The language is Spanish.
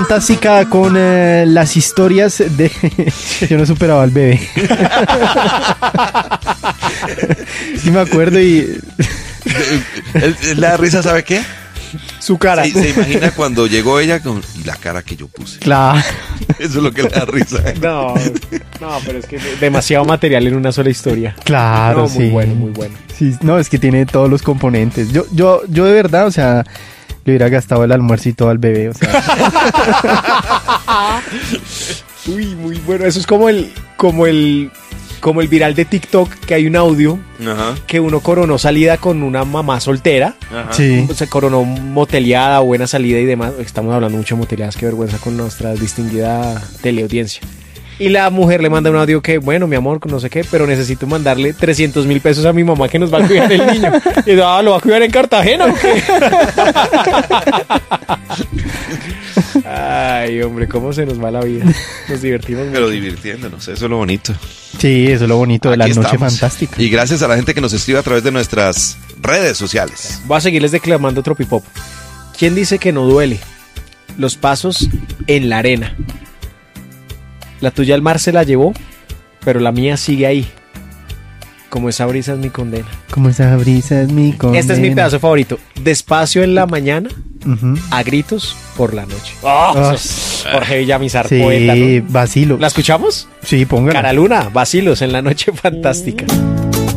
fantástica con las historias de... Yo no superaba al bebé. Sí me acuerdo y... La risa, ¿sabe qué? Su cara. Se imagina cuando llegó ella con y la cara que yo puse. Claro. Eso es lo que le da risa. No, pero es que demasiado material en una sola historia. Claro, No, sí. muy bueno, muy bueno. Sí, no, es que tiene todos los componentes. Yo de verdad, o sea, le hubiera gastado el almuerzo y todo al bebé, o sea. Uy, muy bueno. Eso es como el viral de TikTok, que hay un audio Ajá. que uno coronó salida con una mamá soltera. Ajá. Sí. Se coronó moteleada, buena salida y demás. Estamos hablando mucho de moteleadas, qué vergüenza con nuestra distinguida teleaudiencia. Y la mujer le manda un audio que, bueno, mi amor, no sé qué, pero necesito mandarle 300,000 pesos a mi mamá que nos va a cuidar el niño. Y yo, ¿lo va a cuidar en Cartagena o qué? Ay, hombre, cómo se nos va la vida. Nos divertimos mucho. Pero divirtiéndonos, eso es lo bonito. Sí, eso es lo bonito de la Aquí noche estamos. fantástica. Y gracias a la gente que nos escribe a través de nuestras redes sociales. Voy a seguirles declamando Tropipop. ¿Quién dice que no duele? Los pasos en la arena. La tuya al mar se la llevó, pero la mía sigue ahí. Como esa brisa es mi condena. Como esa brisa es mi condena. Este es mi pedazo favorito. Despacio en la mañana, Ujú. a gritos por la noche. Ah, Jorge Villamizar, sí, poeta, ¿no? vacilo. ¿La escuchamos? Sí, póngala. Cara Luna, vacilos en la noche fantástica.